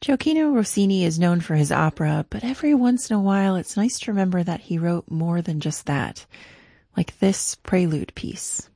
Gioacchino Rossini is known for his opera, but every once in a while it's nice to remember that he wrote more than just that, like this prelude piece.